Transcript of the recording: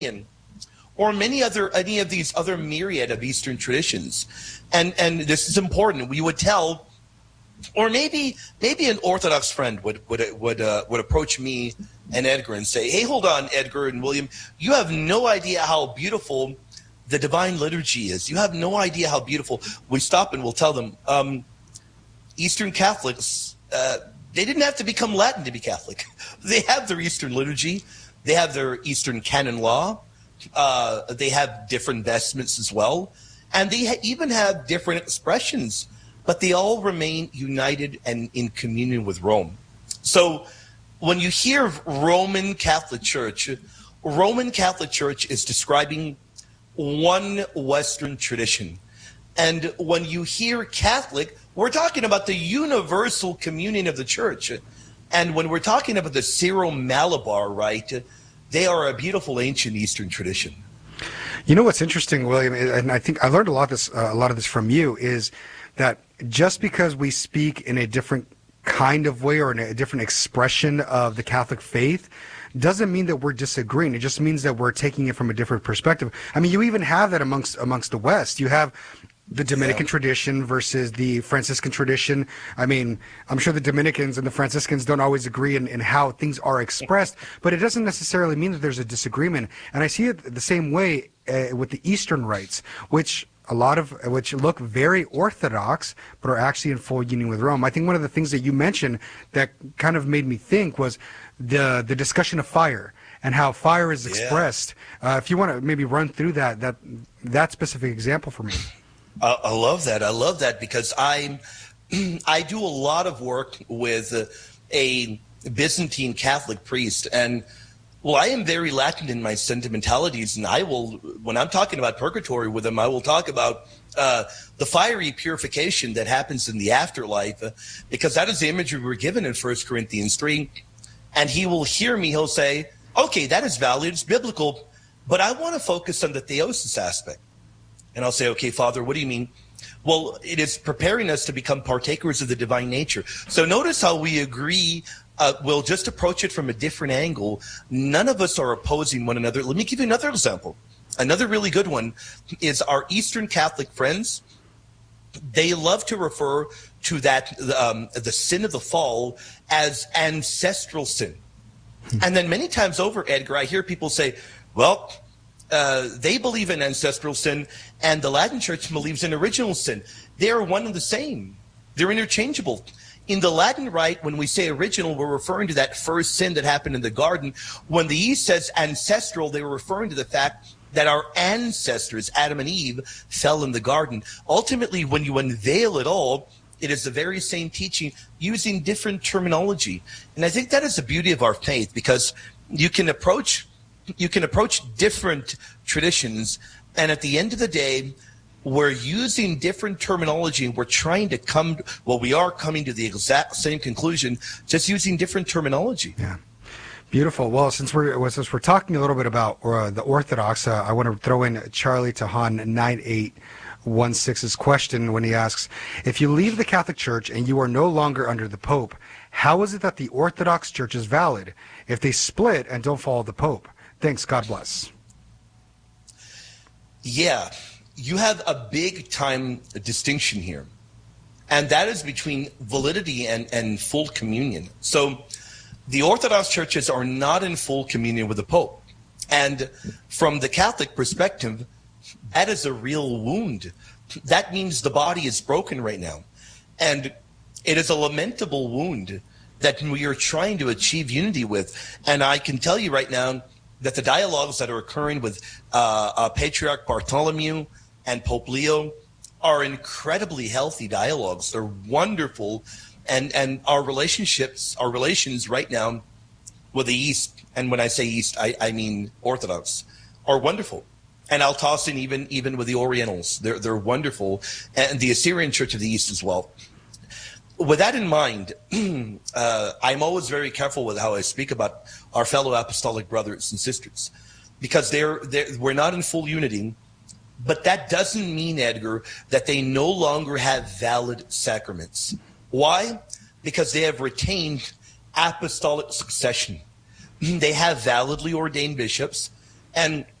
or any of these other myriad of Eastern traditions. And this is important. We would tell, or maybe an Orthodox friend would approach me and Edgar and say, "Hey, hold on, Edgar and William, you have no idea how beautiful the Divine Liturgy is. You have no idea how beautiful." We stop and we'll tell them, Eastern Catholics, they didn't have to become Latin to be Catholic. They have their Eastern liturgy. They have their Eastern canon law. They have different vestments as well. And they even have different expressions, but they all remain united and in communion with Rome. So when you hear Roman Catholic Church is describing one Western tradition. And when you hear Catholic, we're talking about the universal communion of the church. And when we're talking about the Syro-Malabar Rite, they are a beautiful ancient Eastern tradition. You know what's interesting, William, and I think I learned a lot of this from you, is that just because we speak in a different kind of way or in a different expression of the Catholic faith doesn't mean that we're disagreeing. It just means that we're taking it from a different perspective. I mean, you even have that amongst the West. You have the Dominican tradition versus the Franciscan tradition. I mean, I'm sure the Dominicans and the Franciscans don't always agree in how things are expressed, but it doesn't necessarily mean that there's a disagreement. And I see it the same way with the Eastern rites, which look very Orthodox, but are actually in full union with Rome. I think one of the things that you mentioned that kind of made me think was the discussion of fire and how fire is expressed. If you want to maybe run through that specific example for me. I love that. I love that because I do a lot of work with a Byzantine Catholic priest, and well, I am very Latin in my sentimentalities, and I will, when I'm talking about purgatory with him, I will talk about the fiery purification that happens in the afterlife, because that is the imagery we're given in 1 Corinthians 3. And he will hear me, he'll say, okay, that is valid, it's biblical, but I want to focus on the theosis aspect. And I'll say, okay, Father, what do you mean? Well, it is preparing us to become partakers of the divine nature. So notice how we agree. We'll just approach it from a different angle. None of us are opposing one another. Let me give you another example. Another really good one is our Eastern Catholic friends. They love to refer to that the sin of the fall as ancestral sin. And then many times over, Edgar, I hear people say, well, they believe in ancestral sin and the Latin Church believes in original sin. They are one and the same. They're interchangeable. In the Latin Rite, when we say original, we're referring to that first sin that happened in the garden. When the East says ancestral, they were referring to the fact that our ancestors, Adam and Eve, fell in the garden. Ultimately, when you unveil it all, it is the very same teaching using different terminology. And I think that is the beauty of our faith, because you can approach different traditions, and at the end of the day, we're using different terminology, and we're trying to we are coming to the exact same conclusion, just using different terminology. Yeah. Beautiful. Well, since we're talking a little bit about the Orthodox, I want to throw in Charlie Tahan 9816's question when he asks, if you leave the Catholic Church and you are no longer under the Pope, how is it that the Orthodox Church is valid if they split and don't follow the Pope? Thanks. God bless. Yeah, you have a big time distinction here, and that is between validity and full communion. So the Orthodox churches are not in full communion with the Pope. And from the Catholic perspective, that is a real wound. That means the body is broken right now. And it is a lamentable wound that we are trying to achieve unity with. And I can tell you right now that the dialogues that are occurring with Patriarch Bartholomew and Pope Leo are incredibly healthy dialogues. They're wonderful. And our relations right now with the East, and when I say East, I mean Orthodox, are wonderful. And I'll toss in even with the Orientals. They're wonderful. And the Assyrian Church of the East as well. With that in mind, I'm always very careful with how I speak about our fellow apostolic brothers and sisters, because we're not in full unity. But that doesn't mean, Edgar, that they no longer have valid sacraments. Why? Because they have retained apostolic succession. They have validly ordained bishops. And